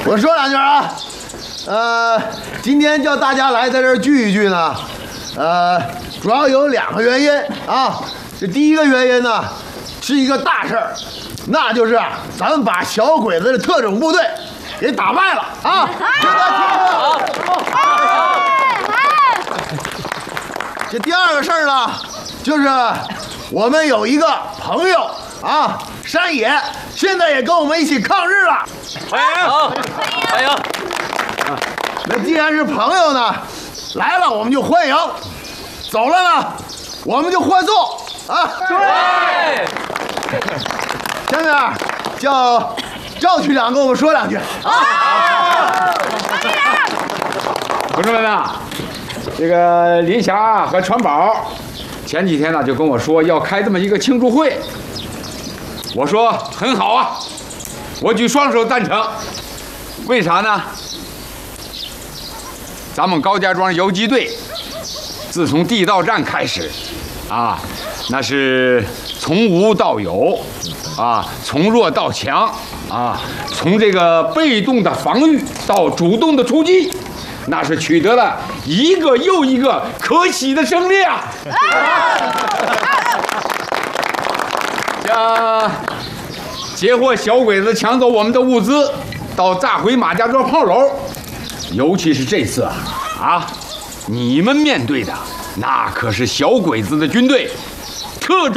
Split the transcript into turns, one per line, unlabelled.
我说两句啊，今天叫大家来在这儿聚一聚呢，主要有2个原因啊。这第一个原因呢，是一个大事儿，那就是咱们把小鬼子的特种部队给打败了啊！这第二个事儿呢，就是我们有一个朋友啊，山野，现在也跟我们一起抗日了。
欢迎，欢迎。
那既然是朋友呢，来了我们就欢迎，走了呢，我们就欢送啊！
对。
下面叫赵区长跟我们说2句。
同志们呐，这个林霞和传宝前几天呢就跟我说要开这么一个庆祝会，我说很好啊，我举双手赞成。为啥呢？咱们高家庄游击队自从地道战开始啊，那是从无到有啊，从弱到强啊，从这个被动的防御到主动的出击，那是取得了一个又一个可喜的胜利啊！像截获小鬼子抢走我们的物资，到炸毁马家庄炮楼，尤其是这次啊，你们面对的那可是小鬼子的军队，特种。